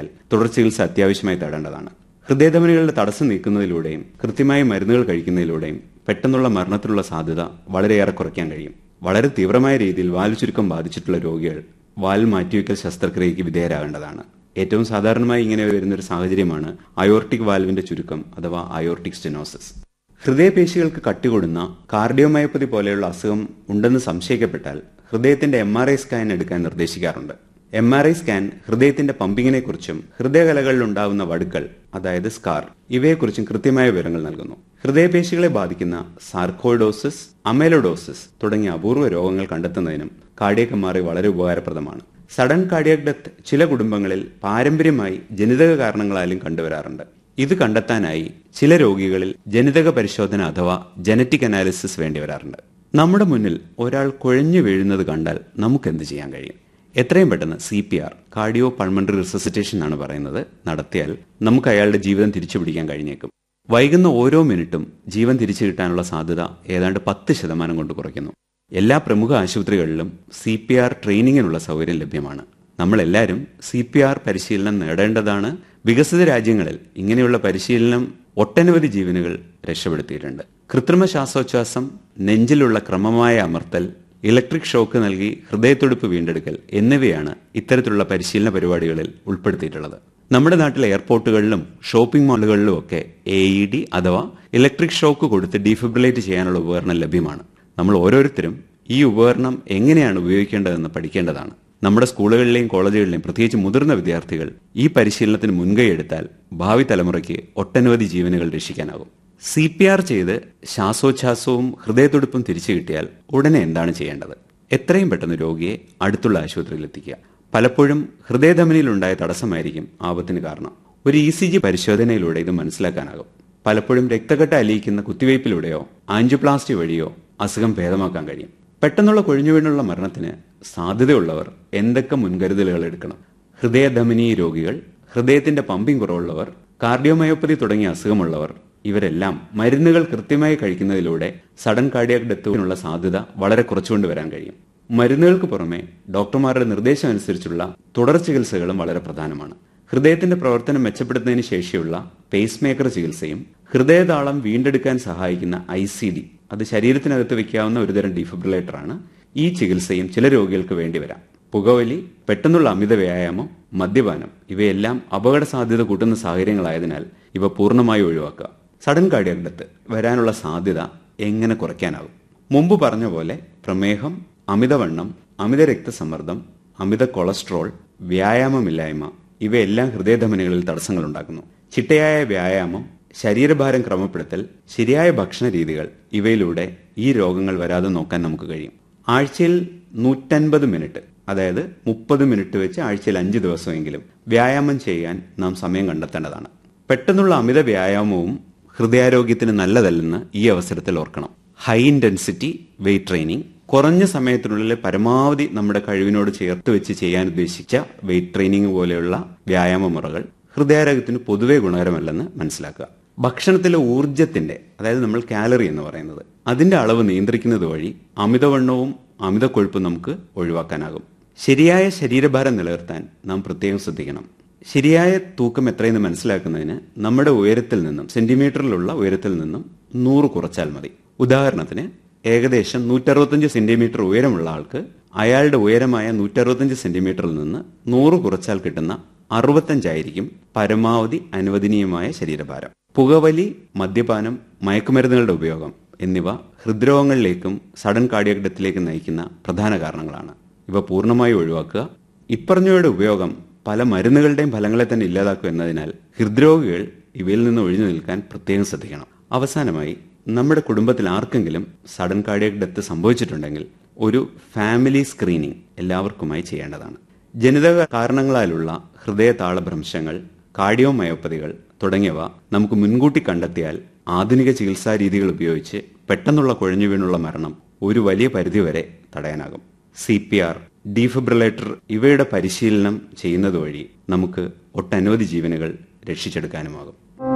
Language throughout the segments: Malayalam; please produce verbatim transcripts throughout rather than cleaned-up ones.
കണ്ടെത്തിയാൽ തുടർ ചികിത്സ അത്യാവശ്യമായി തേടേണ്ടതാണ്. ഹൃദയധമനികളുടെ തടസ്സം നീക്കുന്നതിലൂടെയും കൃത്യമായ മരുന്നുകൾ കഴിക്കുന്നതിലൂടെയും പെട്ടെന്നുള്ള മരണത്തിനുള്ള സാധ്യത വളരെയേറെ കുറയ്ക്കാൻ കഴിയും. വളരെ തീവ്രമായ രീതിയിൽ വാൽവ് ചുരുക്കം ബാധിച്ചിട്ടുള്ള രോഗികൾ വാൽവ് മാറ്റിവെക്കൽ ശസ്ത്രക്രിയയ്ക്ക് വിധേയരാകേണ്ടതാണ്. ഏറ്റവും സാധാരണമായി ഇങ്ങനെ വരുന്നൊരു സാഹചര്യമാണ് അയോർട്ടിക് വാൽവിന്റെ ചുരുക്കം അഥവാ അയോർട്ടിക് സ്റ്റെനോസിസ്. ഹൃദയപേശികൾക്ക് കട്ടികൊടുന്ന കാർഡിയോമയോപ്പതി പോലെയുള്ള അസുഖം ഉണ്ടെന്ന് സംശയിക്കപ്പെട്ടാൽ ഹൃദയത്തിന്റെ എം ആർ ഐ സ്കാൻ എടുക്കാൻ നിർദ്ദേശിക്കാറുണ്ട്. എം ആർ ഐ സ്കാൻ ഹൃദയത്തിന്റെ പമ്പിങ്ങിനെ കുറിച്ചും ഹൃദയകലകളിൽ ഉണ്ടാകുന്ന വടുക്കൾ അതായത് സ്കാർ ഇവയെക്കുറിച്ചും കൃത്യമായ വിവരങ്ങൾ നൽകുന്നു. ഹൃദയപേശികളെ ബാധിക്കുന്ന സാർക്കോയിഡോസിസ്, അമൈലോഡോസിസ് തുടങ്ങിയ അപൂർവ രോഗങ്ങൾ കണ്ടെത്തുന്നതിനും കാർഡിയക് എം ആർ ഐ വളരെ ഉപകാരപ്രദമാണ്. സഡൻ കാർഡിയാക് ഡെത്ത് ചില കുടുംബങ്ങളിൽ പാരമ്പര്യമായി ജനിതക കാരണങ്ങളാലും കണ്ടുവരാറുണ്ട്. ഇത് കണ്ടെത്താനായി ചില രോഗികളിൽ ജനിതക പരിശോധന അഥവാ ജനറ്റിക് അനാലിസിസ് വേണ്ടിവരാറുണ്ട്. നമ്മുടെ മുന്നിൽ ഒരാൾ കുഴഞ്ഞു വീഴുന്നത് കണ്ടാൽ നമുക്ക് എന്ത് ചെയ്യാൻ കഴിയും? എത്രയും പെട്ടെന്ന് C P R cardio pulmonary resuscitation എന്നാണ് പറയുന്നത് നടത്തിയാൽ നമുക്ക് അയാളുടെ ജീവിതം തിരിച്ചു പിടിക്കാൻ കഴിഞ്ഞേക്കും. വൈകുന്ന ഓരോ മിനിറ്റും ജീവൻ തിരിച്ചു കിട്ടാനുള്ള സാധ്യത ഏതാണ്ട് പത്ത് ശതമാനം കൊണ്ട് കുറയ്ക്കുന്നു. എല്ലാ പ്രമുഖ ആശുപത്രികളിലും സി പി ആർ ട്രെയിനിങ്ങിനുള്ള സൗകര്യം ലഭ്യമാണ്. നമ്മളെല്ലാവരും സി പി ആർ പരിശീലനം നേടേണ്ടതാണ്. വികസിത രാജ്യങ്ങളിൽ ഇങ്ങനെയുള്ള പരിശീലനം ഒട്ടനവധി ജീവനുകൾ രക്ഷപ്പെടുത്തിയിട്ടുണ്ട്. കൃത്രിമ ശ്വാസോച്ഛ്വാസം, നെഞ്ചിലുള്ള ക്രമമായ അമർത്തൽ, ഇലക്ട്രിക് ഷോക്ക് നൽകി ഹൃദയത്തുടിപ്പ് വീണ്ടെടുക്കൽ എന്നിവയാണ് ഇത്തരത്തിലുള്ള പരിശീലന പരിപാടികളിൽ ഉൾപ്പെടുത്തിയിട്ടുള്ളത്. നമ്മുടെ നാട്ടിലെ എയർപോർട്ടുകളിലും ഷോപ്പിംഗ് മാളുകളിലും ഒക്കെ എ ഇ ഡി അഥവാ ഇലക്ട്രിക് ഷോക്ക് കൊടുത്ത് ഡീഫിബ്രിലേറ്റ് ചെയ്യാനുള്ള ഉപകരണം ലഭ്യമാണ്. നമ്മൾ ഓരോരുത്തരും ഈ ഉപകരണം എങ്ങനെയാണ് ഉപയോഗിക്കേണ്ടതെന്ന് പഠിക്കേണ്ടതാണ്. നമ്മുടെ സ്കൂളുകളിലെയും കോളേജുകളിലെയും പ്രത്യേകിച്ച് മുതിർന്ന വിദ്യാർത്ഥികൾ ഈ പരിശീലനത്തിന് മുൻകൈ എടുത്താൽ ഭാവി തലമുറയ്ക്ക് ഒട്ടനവധി ജീവനുകൾ രക്ഷിക്കാനാകും. സി പി ആർ ചെയ്ത് ശ്വാസോച്ഛ്വാസവും ഹൃദയത്തുടിപ്പും തിരിച്ചു കിട്ടിയാൽ ഉടനെ എന്താണ് ചെയ്യേണ്ടത്? എത്രയും പെട്ടെന്ന് രോഗിയെ അടുത്തുള്ള ആശുപത്രിയിൽ എത്തിക്കുക. പലപ്പോഴും ഹൃദയധമനിയിലുണ്ടായ തടസ്സമായിരിക്കും ആപത്തിന് കാരണം. ഒരു ഇ സി ജി പരിശോധനയിലൂടെ ഇത് മനസ്സിലാക്കാനാകും. പലപ്പോഴും രക്തക്കട്ട അലിയിക്കുന്ന കുത്തിവയ്പ്പിലൂടെയോ ആൻജിയോപ്ലാസ്റ്റി വഴിയോ അസുഖം ഭേദമാക്കാൻ കഴിയും. പെട്ടെന്നുള്ള കൊഴിഞ്ഞുവീണുള്ള മരണത്തിന് സാധ്യതയുള്ളവർ എന്തൊക്കെ മുൻകരുതലുകൾ എടുക്കണം? ഹൃദയധമനി രോഗികൾ, ഹൃദയത്തിന്റെ പമ്പിംഗ് കുറവുള്ളവർ, കാർഡിയോമയോപ്പതി തുടങ്ങിയ അസുഖമുള്ളവർ ഇവരെല്ലാം മരുന്നുകൾ കൃത്യമായി കഴിക്കുന്നതിലൂടെ സഡൻ കാർഡിയാക് ഡെത്തിനുള്ള സാധ്യത വളരെ കുറച്ചുകൊണ്ട് വരാൻ കഴിയും. മരുന്നുകൾക്ക് പുറമെ ഡോക്ടർമാരുടെ നിർദ്ദേശം അനുസരിച്ചുള്ള തുടർ ചികിത്സകളും വളരെ പ്രധാനമാണ്. ഹൃദയത്തിന്റെ പ്രവർത്തനം മെച്ചപ്പെടുത്തുന്നതിന് ശേഷിയുള്ള പേസ് മേക്കർ ചികിത്സയും ഹൃദയതാളം വീണ്ടെടുക്കാൻ സഹായിക്കുന്ന ഐ സി ഡി, അത് ശരീരത്തിനകത്ത് വയ്ക്കാവുന്ന ഒരുതരം ഡീഫിബ്രിലേറ്ററാണ്. ഈ ചികിത്സയും ചില രോഗികൾക്ക് വേണ്ടിവരാം. പുകവലി, പെട്ടെന്നുള്ള അമിത വ്യായാമം, മദ്യപാനം ഇവയെല്ലാം അപകട സാധ്യത കൂട്ടുന്ന സാഹചര്യങ്ങളായതിനാൽ ഇവ പൂർണ്ണമായി ഒഴിവാക്കുക. സഡൻ കാർഡിയാക് ഡെത്ത് വരാനുള്ള സാധ്യത എങ്ങനെ കുറയ്ക്കാനാകും? മുമ്പ് പറഞ്ഞ പോലെ പ്രമേഹം, അമിതവണ്ണം, അമിത രക്തസമ്മർദ്ദം, അമിത കൊളസ്ട്രോൾ, വ്യായാമമില്ലായ്മ ഇവയെല്ലാം ഹൃദയധമനികളിൽ തടസ്സങ്ങൾ ഉണ്ടാക്കുന്നു. ചിട്ടയായ വ്യായാമം, ശരീരഭാരം ക്രമപ്പെടുത്തൽ, ശരിയായ ഭക്ഷണ രീതികൾ ഇവയിലൂടെ ഈ രോഗങ്ങൾ വരാതെ നോക്കാൻ നമുക്ക് കഴിയും. ആഴ്ചയിൽ നൂറ്റൻപത് മിനിറ്റ് അതായത് മുപ്പത് മിനിറ്റ് വെച്ച് ആഴ്ചയിൽ അഞ്ച് ദിവസമെങ്കിലും വ്യായാമം ചെയ്യാൻ നാം സമയം കണ്ടെത്തേണ്ടതാണ്. പെട്ടെന്നുള്ള അമിത വ്യായാമവും ഹൃദയാരോഗ്യത്തിന് നല്ലതല്ലെന്ന് ഈ അവസരത്തിൽ ഓർക്കണം. ഹൈ ഇന്റൻസിറ്റി വെയ്റ്റ് ട്രെയിനിങ്, കുറഞ്ഞ സമയത്തിനുള്ളിൽ പരമാവധി നമ്മുടെ കഴിവിനോട് ചേർത്ത് വെച്ച് ചെയ്യാൻ ഉദ്ദേശിച്ച വെയ്റ്റ് ട്രെയിനിങ് പോലെയുള്ള വ്യായാമ മുറകൾ ഹൃദയാരോഗ്യത്തിന് പൊതുവെ ഗുണകരമല്ലെന്ന് മനസ്സിലാക്കുക. ഭക്ഷണത്തിലെ ഊർജത്തിന്റെ അതായത് നമ്മൾ കാലറി എന്ന് പറയുന്നത് അതിന്റെ അളവ് നിയന്ത്രിക്കുന്നത് വഴി അമിതവണ്ണവും അമിത കൊഴുപ്പും നമുക്ക് ഒഴിവാക്കാനാകും. ശരിയായ ശരീരഭാരം നിലനിർത്താൻ നാം പ്രത്യേകം ശ്രദ്ധിക്കണം. ശരിയായ തൂക്കം എത്രയെന്ന് മനസ്സിലാക്കുന്നതിന് നമ്മുടെ ഉയരത്തിൽ നിന്നും സെന്റിമീറ്ററിലുള്ള ഉയരത്തിൽ നിന്നും നൂറ് കുറച്ചാൽ മതി. ഉദാഹരണത്തിന് ഏകദേശം നൂറ്ററുപത്തഞ്ച് സെന്റിമീറ്റർ ഉയരമുള്ള ആൾക്ക് അയാളുടെ ഉയരമായ നൂറ്ററുപത്തഞ്ച് സെന്റിമീറ്ററിൽ നിന്ന് നൂറ് കുറച്ചാൽ കിട്ടുന്ന അറുപത്തഞ്ചായിരിക്കും പരമാവധി അനുവദനീയമായ ശരീരഭാരം. പുകവലി, മദ്യപാനം, മയക്കുമരുന്നുകളുടെ ഉപയോഗം എന്നിവ ഹൃദ്രോഗങ്ങളിലേക്കും സഡൻ കാർഡിയാക് ഡെത്തിലേക്ക് നയിക്കുന്ന പ്രധാന കാരണങ്ങളാണ്. ഇവ പൂർണ്ണമായി ഒഴിവാക്കുക. ഇപ്പറഞ്ഞവയുടെ ഉപയോഗം പല മരുന്നുകളുടെയും ഫലങ്ങളെ തന്നെ ഇല്ലാതാക്കും എന്നതിനാൽ ഹൃദ്രോഗികൾ ഇവയിൽ നിന്ന് ഒഴിഞ്ഞു നിൽക്കാൻ പ്രത്യേകം ശ്രദ്ധിക്കണം. അവസാനമായി, നമ്മുടെ കുടുംബത്തിൽ ആർക്കെങ്കിലും സഡൻ കാർഡിയാക് ഡെത്ത് സംഭവിച്ചിട്ടുണ്ടെങ്കിൽ ഒരു ഫാമിലി സ്ക്രീനിംഗ് എല്ലാവർക്കുമായി ചെയ്യേണ്ടതാണ്. ജനിതക കാരണങ്ങളാലുള്ള ഹൃദയതാളഭ്രംശങ്ങൾ, കാർഡിയോമയോപ്പതികൾ തുടങ്ങിയവ നമുക്ക് മുൻകൂട്ടി കണ്ടെത്തിയാൽ ആധുനിക ചികിത്സാ രീതികൾ ഉപയോഗിച്ച് പെട്ടെന്നുള്ള കുഴഞ്ഞു വീണുള്ള മരണം ഒരു വലിയ പരിധിവരെ തടയാനാകും. സി പി ആർ, ഡീഫിബ്രിലേറ്റർ ഇവയുടെ പരിശീലനം ചെയ്യുന്നത് വഴി നമുക്ക് ഒട്ടനവധി ജീവനുകൾ രക്ഷിച്ചെടുക്കാനുമാകും.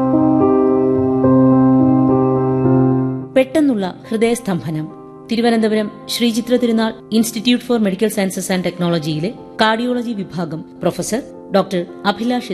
പെട്ടെന്നുള്ള ഹൃദയസ്തംഭനം തിരുവനന്തപുരം ശ്രീചിത്ര തിരുനാൾ institute four medical sciences and ടെക്നോളജിയിലെ cardiology വിഭാഗം പ്രൊഫസർ ഡോക്ടർ അഭിലാഷ്